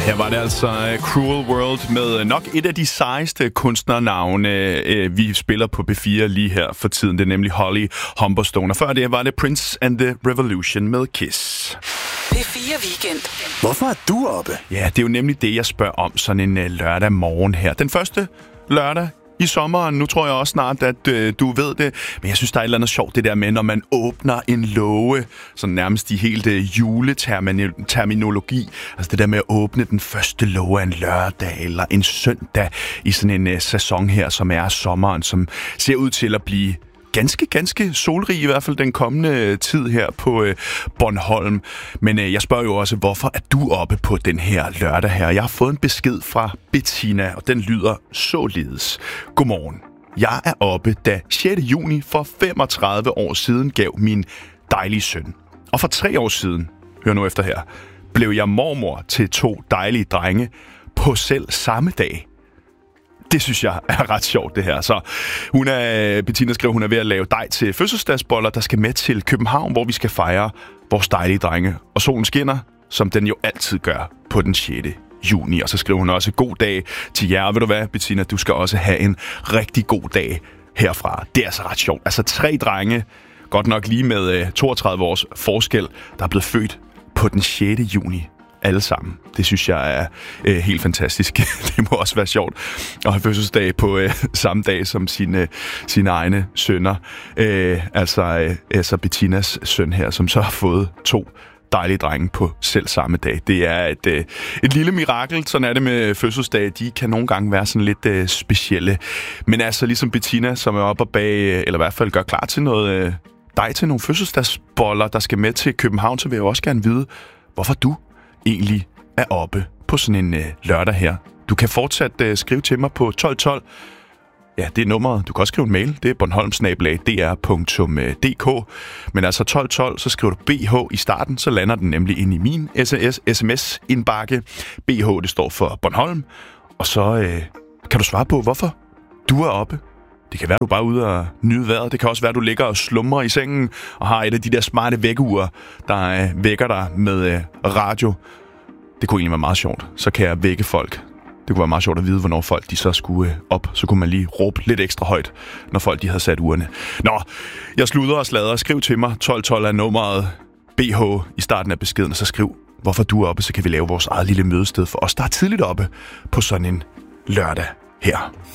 Her var det altså Cruel World med nok et af de sejeste kunstnernavne, vi spiller på P4 lige her for tiden. Det er nemlig Holly Humberstone. Og før det var det Prince and the Revolution med Kiss. P4 Weekend. Hvorfor er du oppe? Ja, det er jo nemlig det, jeg spørger om sådan en lørdag morgen her. Den første lørdag i sommeren. Nu tror jeg også snart, at du ved det. Men jeg synes, der er et eller andet sjovt det der med, når man åbner en låge. Sådan nærmest i helt juleterminologi. Altså det der med at åbne den første låge en lørdag eller en søndag i sådan en sæson her, som er sommeren, som ser ud til at blive ganske solrig, i hvert fald den kommende tid her på Bornholm. Men jeg spørger jo også, hvorfor er du oppe på den her lørdag her? Jeg har fået en besked fra Bettina, og den lyder således. Godmorgen. Jeg er oppe, da 6. juni for 35 år siden gav min dejlige søn. Og for 3 år siden, hør nu efter her, blev jeg mormor til 2 dejlige drenge på selv samme dag. Det synes jeg er ret sjovt, det her. Så Bettina skriver, hun er ved at lave dej til fødselsdagsboller, der skal med til København, hvor vi skal fejre vores dejlige drenge. Og solen skinner, som den jo altid gør på den 6. juni. Og så skriver hun også, god dag til jer. Og ved du hvad, Bettina, du skal også have en rigtig god dag herfra. Det er altså ret sjovt. Altså 3 drenge, godt nok lige med 32 års forskel, der er blevet født på den 6. juni. Alle sammen. Det synes jeg er helt fantastisk. Det må også være sjovt at have fødselsdag på samme dag som sine egne sønner. Altså Bettinas søn her, som så har fået 2 dejlige drenge på selv samme dag. Det er et lille mirakel. Sådan er det med fødselsdage. De kan nogle gange være sådan lidt specielle. Men altså ligesom Bettina, som er oppe og bag, eller i hvert fald gør klar til noget dej til nogle fødselsdagsboller, der skal med til København, så vil jeg også gerne vide, hvorfor du egentlig er oppe på sådan en lørdag her. Du kan fortsat skrive til mig på 1212. Ja, det er nummeret. Du kan også skrive en mail. Det er bornholm@dr.dk. Men altså 1212, så skriver du BH i starten, så lander den nemlig ind i min SMS-indbakke. BH, det står for Bornholm. Og så kan du svare på, hvorfor du er oppe. Det kan være, du bare er ude og nyde vejret. Det kan også være, du ligger og slumrer i sengen og har et af de der smarte vækkeure, der vækker dig med radio. Det kunne egentlig være meget sjovt. Så kan jeg vække folk. Det kunne være meget sjovt at vide, hvornår folk de så skulle op. Så kunne man lige råbe lidt ekstra højt, når folk de havde sat urene. Nå, jeg sluder og slader. Skriv til mig. 1212 er nummeret BH i starten af beskeden. Og så skriv, hvorfor du er oppe, så kan vi lave vores eget lille mødested for os, der er tidligt oppe på sådan en lørdag her.